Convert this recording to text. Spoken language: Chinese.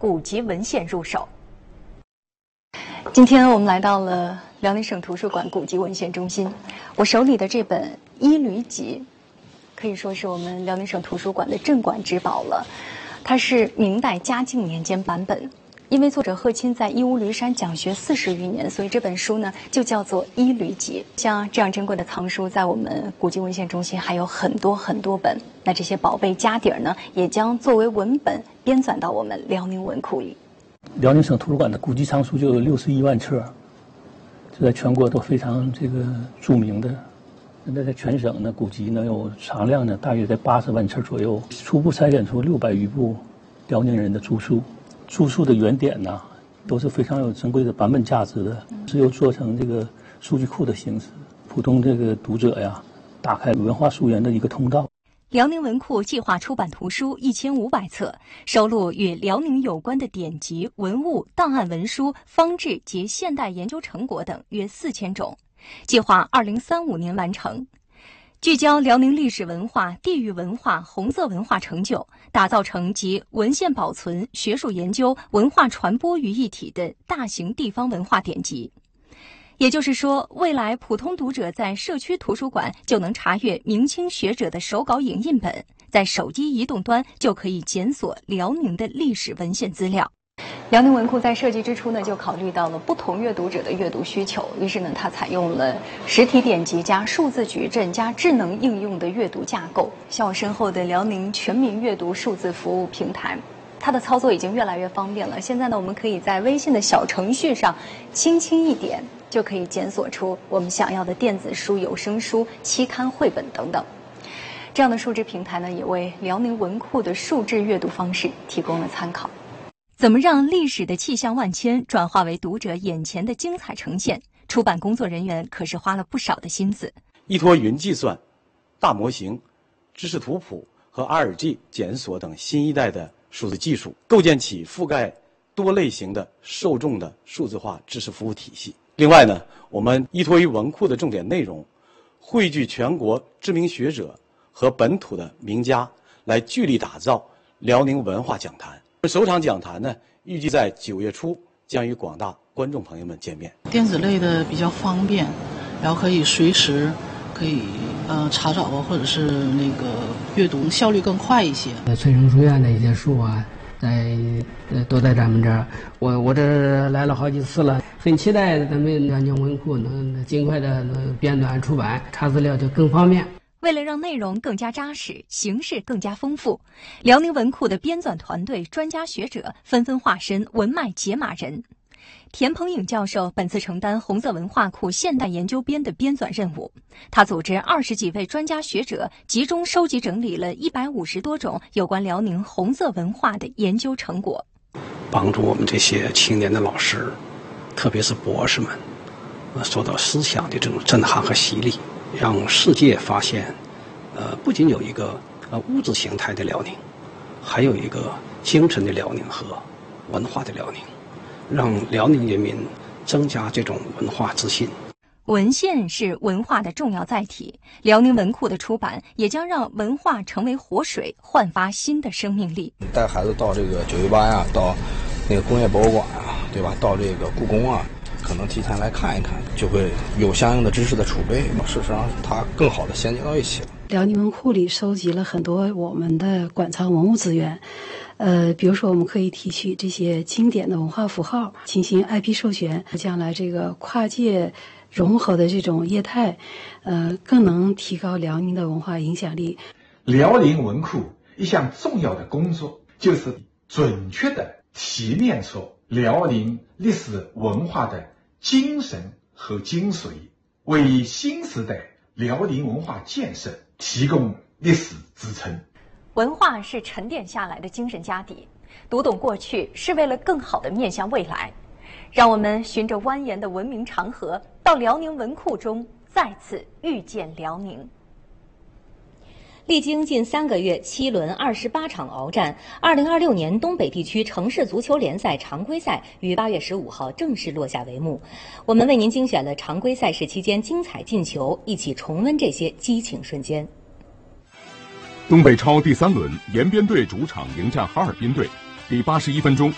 古籍文献入手。今天我们来到了辽宁省图书馆古籍文献中心，我手里的这本《伊吕集》可以说是我们辽宁省图书馆的镇馆之宝了。它是明代嘉靖年间版本，因为作者贺钦在义乌驴山讲学40余年，所以这本书呢就叫做《伊吕集》。像这样珍贵的藏书，在我们古籍文献中心还有很多本。那这些宝贝家底儿呢，也将作为文本编纂到我们辽宁文库里。 辽宁省图书馆的古籍藏书就有61万册，这在全国都非常著名的。那在全省呢，古籍呢有藏量呢大约在80万册左右，初步筛选出600余部辽宁人的著述。著述的原点呢，都是非常有珍贵的版本价值的，是由做成这个数据库的形式，普通读者呀，打开文化溯源的一个通道。 辽宁文库计划出版图书1500册，收录与辽宁有关的典籍、文物、档案文书、方志及现代研究成果等约4000种，计划2035年完成。聚焦辽宁历史文化、地域文化、红色文化成就，打造成集文献保存、学术研究、文化传播于一体的大型地方文化典籍。也就是说，未来普通读者在社区图书馆就能查阅明清学者的手稿影印本，在手机移动端就可以检索辽宁的历史文献资料。辽宁文库在设计之初呢，就考虑到了不同阅读者的阅读需求，于是呢，它采用了实体典籍加数字矩阵加智能应用的阅读架构。像我身后的辽宁全民阅读数字服务平台，它的操作已经越来越方便了。现在呢，我们可以在微信的小程序上轻轻一点，就可以检索出我们想要的电子书、有声书、期刊、绘本等等。这样的数字平台呢，也为辽宁文库的数字阅读方式提供了参考。怎么让历史的气象万千转化为读者眼前的精彩呈现？出版工作人员可是花了不少的心思。 依托云计算、大模型、知识图谱和 2G 检索等新一代的数字技术，构建起覆盖多类型的受众的数字化知识服务体系。另外呢，我们依托于文库的重点内容，汇聚全国知名学者和本土的名家，来聚力打造辽宁文化讲坛。首场讲坛呢，预计在9月初将与广大观众朋友们见面。 电子类的比较方便，然后可以随时可以查找或者是阅读效率更快一些。 催生书院的一些书啊，都在咱们这儿，我这来了好几次了，很期待咱们辽宁文库能尽快的编纂出版，查资料就更方便。 为了让内容更加扎实，形式更加丰富，辽宁文库的编纂团队专家学者纷纷化身文脉解码人。田鹏颖教授本次承担红色文化库现代研究编的编纂任务，他组织20几位专家学者，集中收集整理了150多种有关辽宁红色文化的研究成果， 帮助我们这些青年的老师，特别是博士们，受到思想的这种震撼和洗礼，让世界发现，不仅有一个物质形态的辽宁，还有一个精神的辽宁和文化的辽宁，让辽宁人民增加这种文化自信。 文献是文化的重要载体，辽宁文库的出版也将让文化成为活水，焕发新的生命力。 带孩子到这个918呀，到那个工业博物馆啊，对吧？到这个故宫啊，可能提前来看一看，就会有相应的知识的储备。事实上，它更好的衔接到一起了。 辽宁文库里收集了很多我们的馆藏文物资源。比如说我们可以提取这些经典的文化符号，进行 IP 授权，将来这个跨界融合的这种业态，更能提高辽宁的文化影响力。 辽宁文库一项重要的工作，就是准确的提炼出辽宁历史文化的精神和精髓，为新时代辽宁文化建设提供历史支撑。 文化是沉淀下来的精神家底，读懂过去是为了更好地面向未来。让我们循着蜿蜒的文明长河，到辽宁文库中再次遇见辽宁。历经近3个月7轮28场鏖战，2026年东北地区城市足球联赛常规赛于8月15号正式落下帷幕。我们为您精选了常规赛事期间精彩进球，一起重温这些激情瞬间。 东北超第3轮，延边队主场迎战哈尔滨队。第81分钟，